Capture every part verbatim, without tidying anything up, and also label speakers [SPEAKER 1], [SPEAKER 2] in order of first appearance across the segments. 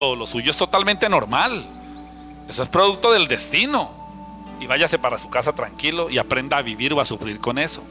[SPEAKER 1] lo suyo es totalmente normal. Eso es producto del destino. Y váyase para su casa tranquilo y aprenda a vivir o a sufrir con eso.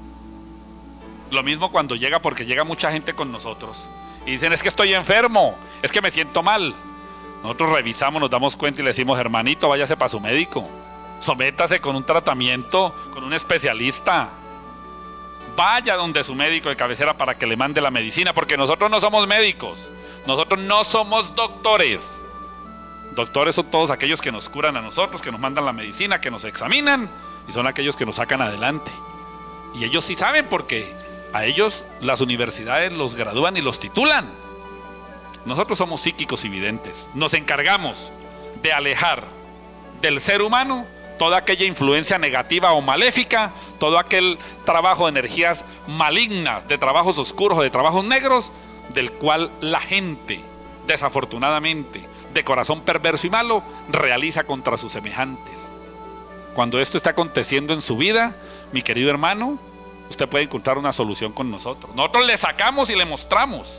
[SPEAKER 1] Lo mismo cuando llega, porque llega mucha gente con nosotros y dicen, es que estoy enfermo, es que me siento mal. Nosotros revisamos, nos damos cuenta y le decimos, hermanito, váyase para su médico, sométase con un tratamiento, con un especialista. Vaya donde su médico de cabecera para que le mande la medicina, porque nosotros no somos médicos, nosotros no somos doctores. Doctores son todos aquellos que nos curan a nosotros, que nos mandan la medicina, que nos examinan, y son aquellos que nos sacan adelante. Y ellos sí saben, porque a ellos las universidades los gradúan y los titulan. Nosotros somos psíquicos y videntes. Nos encargamos de alejar del ser humano toda aquella influencia negativa o maléfica, todo aquel trabajo de energías malignas, de trabajos oscuros o de trabajos negros, del cual la gente, desafortunadamente, de corazón perverso y malo, realiza contra sus semejantes. Cuando esto está aconteciendo en su vida, mi querido hermano, usted puede encontrar una solución con nosotros. Nosotros le sacamos y le mostramos.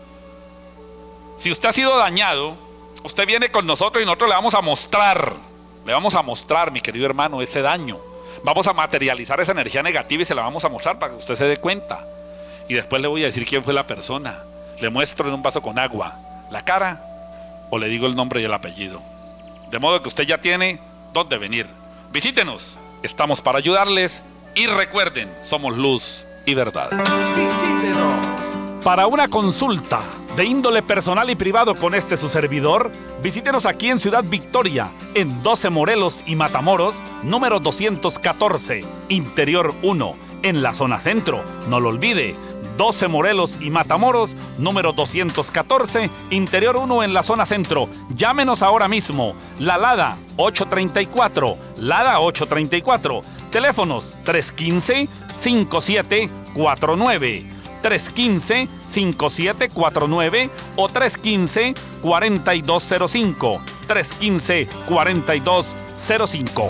[SPEAKER 1] Si usted ha sido dañado, usted viene con nosotros y nosotros le vamos a mostrar, le vamos a mostrar, mi querido hermano, ese daño. Vamos a materializar esa energía negativa y se la vamos a mostrar para que usted se dé cuenta. Y después le voy a decir quién fue la persona. Le muestro en un vaso con agua la cara, o le digo el nombre y el apellido. De modo que usted ya tiene dónde venir. Visítenos, estamos para ayudarles. Y recuerden, somos luz y verdad.
[SPEAKER 2] Visítenos. Para una consulta de índole personal y privado con este su servidor, visítenos aquí en Ciudad Victoria, en doce Morelos y Matamoros, número doscientos catorce, Interior uno, en la zona centro. No lo olvide, doce Morelos y Matamoros, número doscientos catorce, Interior uno en la zona centro. Llámenos ahora mismo. La Lada ocho treinta y cuatro, Lada ocho treinta y cuatro. Teléfonos tres uno cinco, cinco siete cuatro nueve, tres uno cinco, cinco siete cuatro nueve o tres uno cinco, cuatro dos cero cinco, tres uno cinco, cuatro dos cero cinco.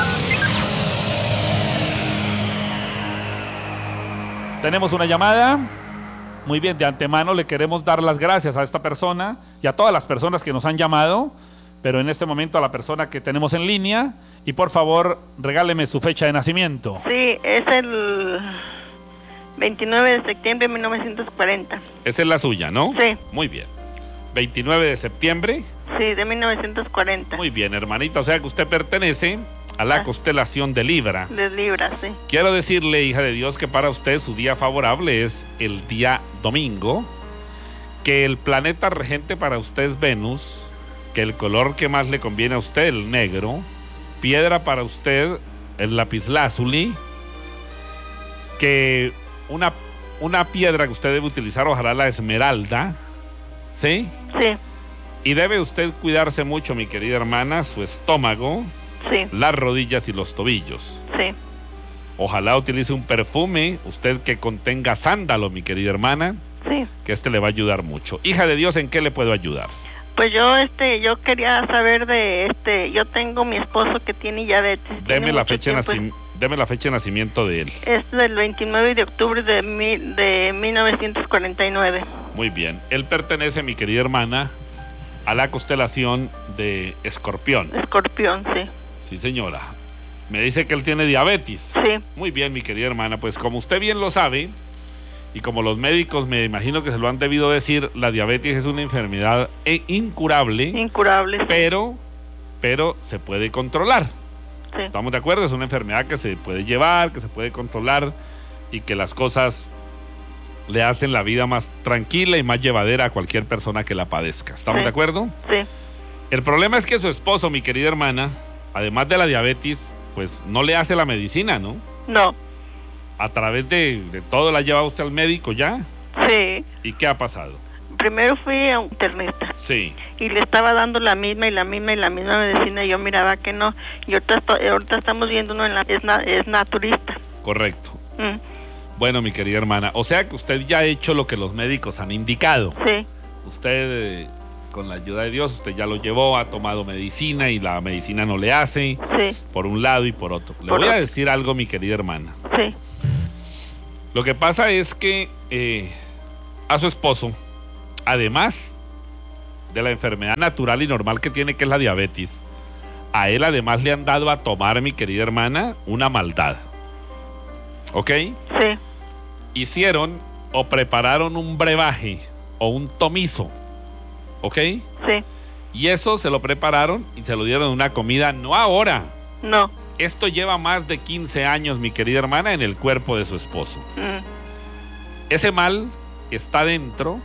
[SPEAKER 2] Tenemos una llamada. Muy bien, de antemano le queremos dar las gracias a esta persona y a todas las personas que nos han llamado, pero en este momento a la persona que tenemos en línea, y por favor regáleme su fecha de nacimiento.
[SPEAKER 3] Sí, es el veintinueve de septiembre de mil novecientos cuarenta.
[SPEAKER 2] Esa es la suya, ¿no?
[SPEAKER 3] Sí.
[SPEAKER 2] Muy bien. veintinueve de septiembre.
[SPEAKER 3] Sí, de mil novecientos cuarenta.
[SPEAKER 2] Muy bien, hermanita, o sea que usted pertenece a la constelación de Libra.
[SPEAKER 3] De Libra, sí.
[SPEAKER 2] Quiero decirle, hija de Dios, que para usted su día favorable es el día domingo, que el planeta regente para usted es Venus, que el color que más le conviene a usted, el negro, piedra para usted, el lapislázuli, que una, una piedra que usted debe utilizar, ojalá la esmeralda, ¿sí?
[SPEAKER 3] Sí.
[SPEAKER 2] Y debe usted cuidarse mucho, mi querida hermana, su estómago,
[SPEAKER 3] sí,
[SPEAKER 2] las rodillas y los tobillos.
[SPEAKER 3] Sí.
[SPEAKER 2] Ojalá utilice un perfume, usted que contenga sándalo, mi querida hermana,
[SPEAKER 3] sí,
[SPEAKER 2] que este le va a ayudar mucho. Hija de Dios, ¿en qué le puedo ayudar?
[SPEAKER 3] Pues yo, este, yo quería saber de, este, yo tengo mi esposo que tiene diabetes.
[SPEAKER 2] Deme la fecha de nacimiento. Deme la fecha de nacimiento de él.
[SPEAKER 3] Es del veintinueve de octubre de, mil, de mil novecientos cuarenta y nueve.
[SPEAKER 2] Muy bien. Él pertenece, mi querida hermana, a la constelación de Escorpión.
[SPEAKER 3] Escorpión, sí.
[SPEAKER 2] Sí, señora. Me dice que él tiene diabetes.
[SPEAKER 3] Sí.
[SPEAKER 2] Muy bien, mi querida hermana. Pues como usted bien lo sabe, y como los médicos me imagino que se lo han debido decir, la diabetes es una enfermedad incurable.
[SPEAKER 3] Incurable. Sí.
[SPEAKER 2] Pero, pero se puede controlar.
[SPEAKER 3] Sí.
[SPEAKER 2] ¿Estamos de acuerdo? Es una enfermedad que se puede llevar, que se puede controlar y que las cosas le hacen la vida más tranquila y más llevadera a cualquier persona que la padezca. ¿Estamos
[SPEAKER 3] sí.
[SPEAKER 2] de acuerdo?
[SPEAKER 3] Sí.
[SPEAKER 2] El problema es que su esposo, mi querida hermana, además de la diabetes, pues no le hace la medicina, ¿no?
[SPEAKER 3] No.
[SPEAKER 2] A través de, de todo la lleva usted al médico ya.
[SPEAKER 3] Sí.
[SPEAKER 2] ¿Y qué ha pasado?
[SPEAKER 3] Primero fui a un internista.
[SPEAKER 2] Sí.
[SPEAKER 3] Y le estaba dando la misma y la misma y la misma medicina y yo miraba que no. Y ahorita, ahorita estamos viendo uno en la... Es, na, es naturista.
[SPEAKER 2] Correcto.
[SPEAKER 3] Mm.
[SPEAKER 2] Bueno, mi querida hermana, o sea que usted ya ha hecho lo que los médicos han indicado.
[SPEAKER 3] Sí.
[SPEAKER 2] Usted, eh, con la ayuda de Dios, usted ya lo llevó, ha tomado medicina y la medicina no le hace.
[SPEAKER 3] Sí.
[SPEAKER 2] Por un lado y por otro. Le
[SPEAKER 3] por
[SPEAKER 2] voy
[SPEAKER 3] otro.
[SPEAKER 2] a decir algo, mi querida hermana.
[SPEAKER 3] Sí.
[SPEAKER 2] Lo que pasa es que eh, a su esposo, además de la enfermedad natural y normal que tiene, que es la diabetes, a él además le han dado a tomar, mi querida hermana, una maldad. ¿Ok?
[SPEAKER 3] Sí.
[SPEAKER 2] Hicieron o prepararon un brebaje o un tomizo. ¿Ok?
[SPEAKER 3] Sí.
[SPEAKER 2] Y eso se lo prepararon y se lo dieron en una comida, no ahora.
[SPEAKER 3] No.
[SPEAKER 2] Esto lleva más de quince años, mi querida hermana, en el cuerpo de su esposo.
[SPEAKER 3] Mm.
[SPEAKER 2] Ese mal está dentro,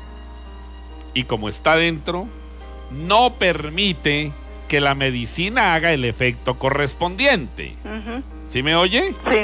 [SPEAKER 2] y como está dentro, no permite que la medicina haga el efecto correspondiente.
[SPEAKER 3] Uh-huh.
[SPEAKER 2] ¿Sí me oye?
[SPEAKER 3] Sí.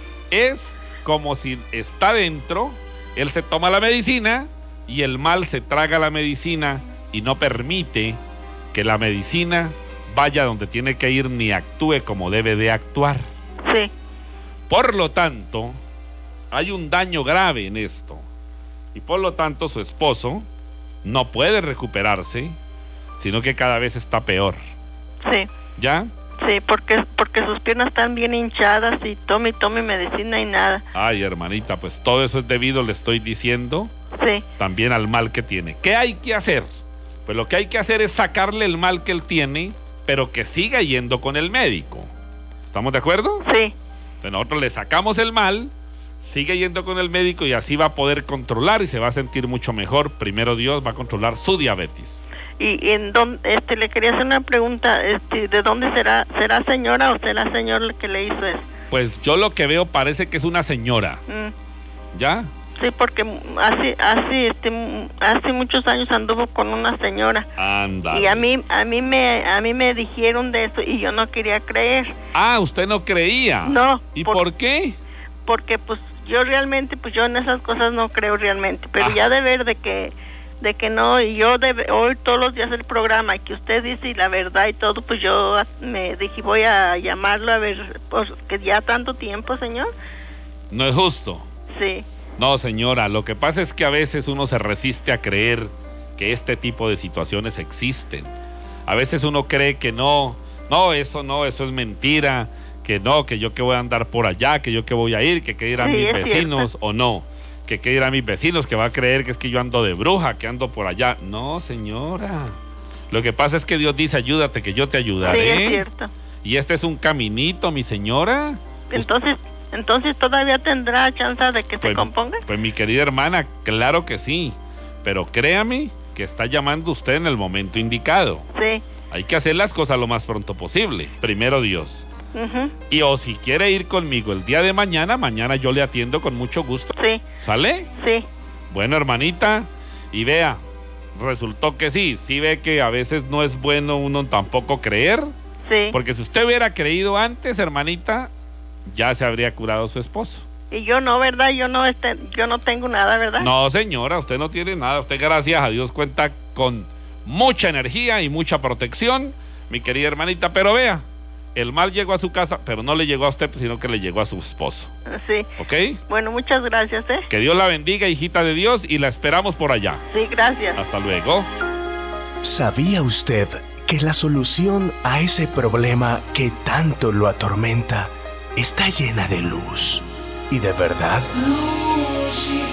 [SPEAKER 2] Es como si está dentro, él se toma la medicina y el mal se traga la medicina y no permite que la medicina vaya donde tiene que ir ni actúe como debe de actuar.
[SPEAKER 3] Sí.
[SPEAKER 2] Por lo tanto, hay un daño grave en esto. Y por lo tanto, su esposo no puede recuperarse, sino que cada vez está peor.
[SPEAKER 3] Sí.
[SPEAKER 2] ¿Ya?
[SPEAKER 3] Sí, porque, porque sus piernas están bien hinchadas y tome y tome medicina y nada.
[SPEAKER 2] Ay, hermanita, pues todo eso es debido, le estoy diciendo,
[SPEAKER 3] sí,
[SPEAKER 2] también al mal que tiene. ¿Qué hay que hacer? Pues lo que hay que hacer es sacarle el mal que él tiene, pero que siga yendo con el médico. ¿Estamos de acuerdo?
[SPEAKER 3] Sí.
[SPEAKER 2] Pues nosotros le sacamos el mal, sigue yendo con el médico y así va a poder controlar y se va a sentir mucho mejor. Primero Dios va a controlar su diabetes.
[SPEAKER 3] Y en dónde, este, le quería hacer una pregunta, este, ¿de dónde será? ¿Será señora o será señor el que le hizo eso?
[SPEAKER 2] Pues yo lo que veo parece que es una señora.
[SPEAKER 3] Mm.
[SPEAKER 2] ¿Ya?
[SPEAKER 3] Sí, porque hace, hace, este, hace muchos años anduvo con una señora.
[SPEAKER 2] Anda.
[SPEAKER 3] Y a mí, a mí me, a mí me dijeron de eso y yo no quería creer.
[SPEAKER 2] Ah, ¿usted no creía?
[SPEAKER 3] No.
[SPEAKER 2] ¿Y por, por qué?
[SPEAKER 3] Porque pues yo realmente, pues yo en esas cosas no creo realmente, pero ah. ya de ver de que de que no, y yo de hoy todos los días el programa y que usted dice y la verdad y todo, pues yo me dije voy a llamarlo a ver, porque ya tanto tiempo, señor.
[SPEAKER 2] No es justo.
[SPEAKER 3] Sí.
[SPEAKER 2] No, señora, lo que pasa es que a veces uno se resiste a creer que este tipo de situaciones existen. A veces uno cree que no, no, eso no, eso es mentira, que no, que yo que voy a andar por allá, que yo que voy a ir, que que dirán sí, mis vecinos cierto. O no. Que qué dirán mis vecinos, que va a creer que es que yo ando de bruja, que ando por allá. No, señora. Lo que pasa es que Dios dice, ayúdate, que yo te ayudaré.
[SPEAKER 3] Sí, es cierto.
[SPEAKER 2] Y este es un caminito, mi señora.
[SPEAKER 3] Entonces, entonces todavía tendrá chance de que
[SPEAKER 2] pues,
[SPEAKER 3] se componga.
[SPEAKER 2] Pues mi querida hermana, claro que sí. Pero créame que está llamando usted en el momento indicado.
[SPEAKER 3] Sí.
[SPEAKER 2] Hay que hacer las cosas lo más pronto posible. Primero Dios.
[SPEAKER 3] Uh-huh.
[SPEAKER 2] Y o si quiere ir conmigo el día de mañana, mañana yo le atiendo con mucho gusto.
[SPEAKER 3] Sí.
[SPEAKER 2] ¿Sale?
[SPEAKER 3] Sí.
[SPEAKER 2] Bueno, hermanita, y vea, resultó que sí, sí ve que a veces no es bueno uno tampoco creer.
[SPEAKER 3] Sí.
[SPEAKER 2] Porque si usted hubiera creído antes, hermanita, ya se habría curado su esposo.
[SPEAKER 3] Y yo no, ¿verdad? Yo no, este, yo no tengo nada, ¿verdad?
[SPEAKER 2] No, señora, usted no tiene nada. Usted, gracias a Dios, cuenta con mucha energía y mucha protección, mi querida hermanita, pero vea, el mal llegó a su casa, pero no le llegó a usted, sino que le llegó a su esposo.
[SPEAKER 3] Sí.
[SPEAKER 2] ¿Ok?
[SPEAKER 3] Bueno, muchas gracias, ¿eh?
[SPEAKER 2] Que Dios la bendiga, hijita de Dios, y la esperamos por allá.
[SPEAKER 3] Sí, gracias.
[SPEAKER 2] Hasta luego.
[SPEAKER 4] ¿Sabía usted que la solución a ese problema que tanto lo atormenta está llena de luz y de verdad?
[SPEAKER 5] Luz y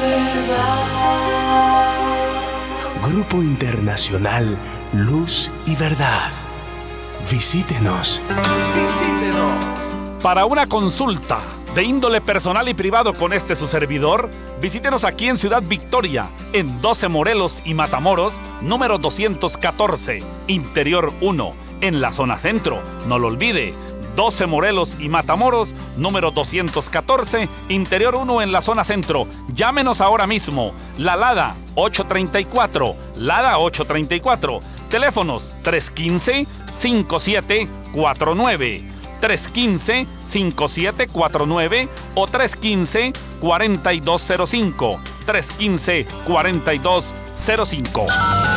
[SPEAKER 5] verdad.
[SPEAKER 4] Grupo Internacional Luz y Verdad. Visítenos.
[SPEAKER 2] Visítenos.
[SPEAKER 1] Para una consulta de índole personal y privado con este su servidor, visítenos aquí en Ciudad Victoria, en doce Morelos y Matamoros, número doscientos catorce, Interior uno, en la zona centro. No lo olvide, doce Morelos y Matamoros, número doscientos catorce, Interior uno en la zona centro. Llámenos ahora mismo. La Lada ocho treinta y cuatro, Lada ocho treinta y cuatro. Teléfonos tres uno cinco, cinco siete cuatro nueve, tres uno cinco, cinco siete cuatro nueve o tres uno cinco, cuatro dos cero cinco, tres uno cinco, cuatro dos cero cinco.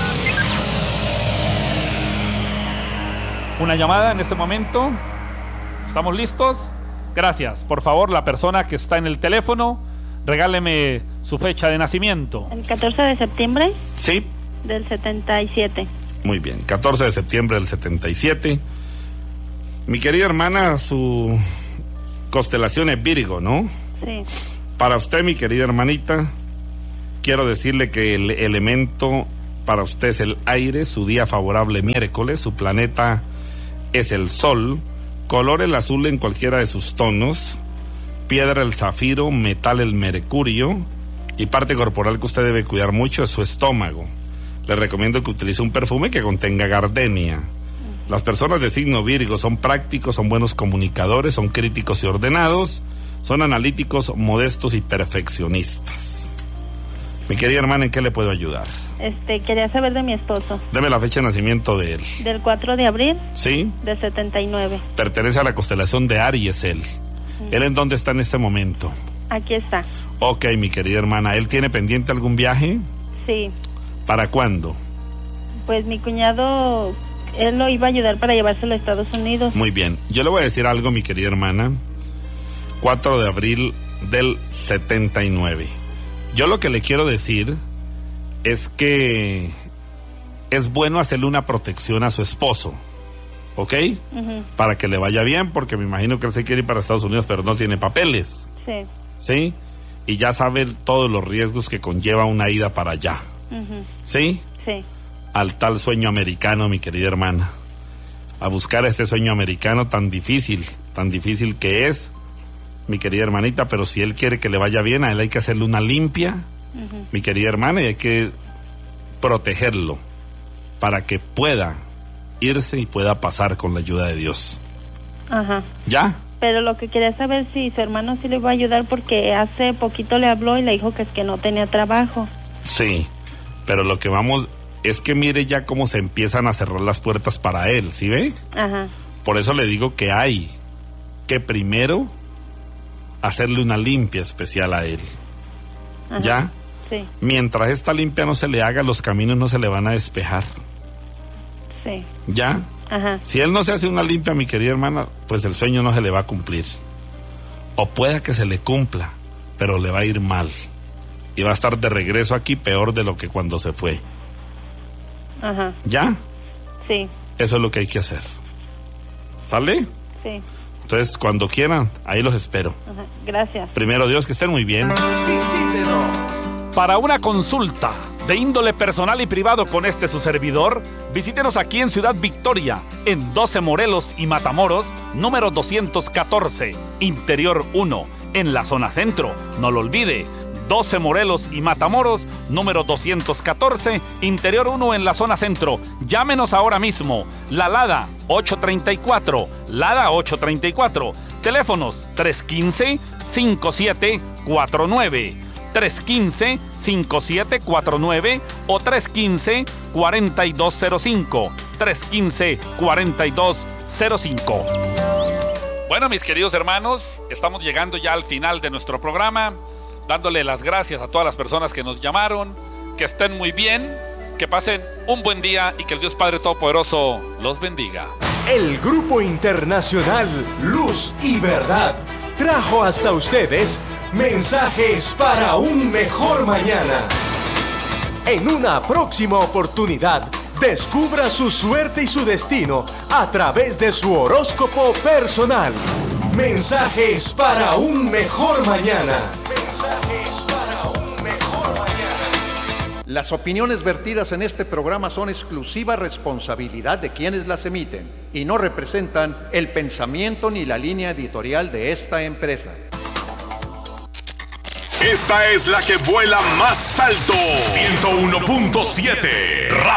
[SPEAKER 1] Una llamada en este momento. ¿Estamos listos? Gracias. Por favor, la persona que está en el teléfono, regáleme su fecha de nacimiento.
[SPEAKER 6] El catorce de septiembre.
[SPEAKER 2] Sí.
[SPEAKER 6] Del setenta y siete.
[SPEAKER 2] Muy bien, catorce de septiembre del setenta y siete. Mi querida hermana, su constelación es Virgo, ¿no?
[SPEAKER 6] Sí.
[SPEAKER 2] Para usted, mi querida hermanita, quiero decirle que el elemento para usted es el aire, su día favorable miércoles, su planeta es el sol, color el azul en cualquiera de sus tonos, piedra el zafiro, metal el mercurio, y parte corporal que usted debe cuidar mucho es su estómago. Le recomiendo que utilice un perfume que contenga gardenia. Las personas de signo Virgo son prácticos, son buenos comunicadores, son críticos y ordenados, son analíticos, modestos y perfeccionistas. Mi querida hermana, ¿en qué le puedo ayudar?
[SPEAKER 6] Este, quería saber de mi esposo.
[SPEAKER 2] Deme la fecha de nacimiento de él.
[SPEAKER 6] Del cuatro de abril.
[SPEAKER 2] ¿Sí?
[SPEAKER 6] De setenta y nueve.
[SPEAKER 2] Pertenece a la constelación de Aries él. Uh-huh. ¿Él en dónde está en este momento?
[SPEAKER 6] Aquí está.
[SPEAKER 2] Ok, mi querida hermana, ¿él tiene pendiente algún viaje?
[SPEAKER 6] Sí.
[SPEAKER 2] ¿Para cuándo?
[SPEAKER 6] Pues mi cuñado, él lo iba a ayudar para llevárselo a Estados Unidos.
[SPEAKER 2] Muy bien, yo le voy a decir algo, mi querida hermana. cuatro de abril del setenta y nueve. Yo lo que le quiero decir es que es bueno hacerle una protección a su esposo, ¿ok? Uh-huh. Para que le vaya bien, porque me imagino que él se quiere ir para Estados Unidos, pero no tiene papeles.
[SPEAKER 6] Sí.
[SPEAKER 2] ¿Sí? Y ya sabe todos los riesgos que conlleva una ida para allá. Uh-huh. ¿Sí?
[SPEAKER 6] Sí.
[SPEAKER 2] Al tal sueño americano, mi querida hermana. A buscar este sueño americano tan difícil, tan difícil que es, mi querida hermanita, pero si él quiere que le vaya bien, a él hay que hacerle una limpia, uh-huh. mi querida hermana, y hay que protegerlo para que pueda irse y pueda pasar con la ayuda de Dios.
[SPEAKER 6] Ajá.
[SPEAKER 2] ¿Ya?
[SPEAKER 6] Pero lo que quería saber si su hermano sí le iba a ayudar, porque hace poquito le habló y le dijo que es que no tenía trabajo.
[SPEAKER 2] Sí, pero lo que vamos es que mire ya cómo se empiezan a cerrar las puertas para él, ¿sí ve?
[SPEAKER 6] Ajá.
[SPEAKER 2] Por eso le digo que hay que primero hacerle una limpia especial a él. Ajá. ¿Ya?
[SPEAKER 6] Sí.
[SPEAKER 2] Mientras esta limpia no se le haga, los caminos no se le van a despejar.
[SPEAKER 6] Sí.
[SPEAKER 2] ¿Ya?
[SPEAKER 6] Ajá.
[SPEAKER 2] Si él no se hace una limpia, mi querida hermana, pues el sueño no se le va a cumplir. O pueda que se le cumpla, pero le va a ir mal. Y va a estar de regreso aquí peor de lo que cuando se fue.
[SPEAKER 6] Ajá.
[SPEAKER 2] ¿Ya?
[SPEAKER 6] Sí.
[SPEAKER 2] Eso es lo que hay que hacer. ¿Sale?
[SPEAKER 6] Sí.
[SPEAKER 2] Entonces, cuando quieran, ahí los espero.
[SPEAKER 6] Ajá. Gracias.
[SPEAKER 2] Primero Dios, que estén muy bien.
[SPEAKER 4] Visítenos.
[SPEAKER 2] Para una consulta de índole personal y privado con este su servidor, visítenos aquí en Ciudad Victoria, en doce Morelos y Matamoros, número doscientos catorce, Interior uno, en la zona centro. No lo olvide, doce Morelos y Matamoros, número doscientos catorce, Interior uno en la zona centro. Llámenos ahora mismo. La Lada ocho treinta y cuatro, Lada ocho treinta y cuatro. Teléfonos tres uno cinco, cinco siete cuatro nueve. tres uno cinco, cinco siete cuatro nueve o tres uno cinco, cuatro dos cero cinco. tres uno cinco, cuatro dos cero cinco. Bueno, mis queridos hermanos, estamos llegando ya al final de nuestro programa, dándole las gracias a todas las personas que nos llamaron, que estén muy bien, que pasen un buen día y que el Dios Padre Todopoderoso los bendiga.
[SPEAKER 4] El Grupo Internacional Luz y Verdad trajo hasta ustedes mensajes para un mejor mañana. En una próxima oportunidad, descubra su suerte y su destino a través de su horóscopo personal. Mensajes para un mejor mañana. Mensajes para un mejor mañana.
[SPEAKER 7] Las opiniones vertidas en este programa son exclusiva responsabilidad de quienes las emiten y no representan el pensamiento ni la línea editorial de esta empresa.
[SPEAKER 8] Esta es la que vuela más alto. ciento uno punto siete